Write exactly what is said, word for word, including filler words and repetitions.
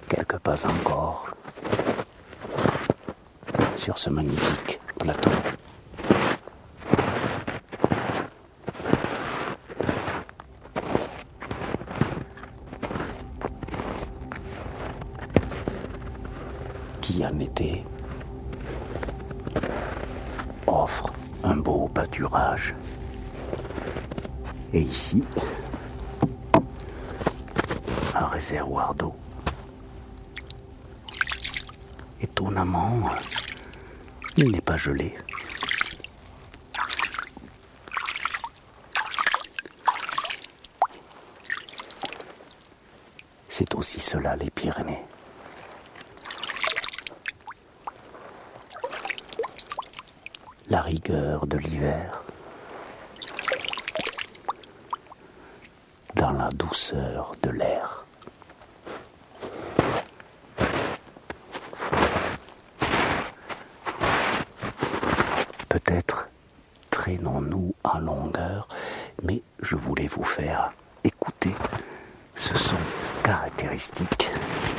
quelques pas encore sur ce magnifique plateau. Qui en été offre un beau pâturage. Et ici, un réservoir d'eau. Étonnamment, il n'est pas gelé. C'est aussi cela les Pyrénées. La rigueur de l'hiver dans la douceur de l'air. Peut-être traînons-nous en longueur, mais je voulais vous faire écouter ce son caractéristique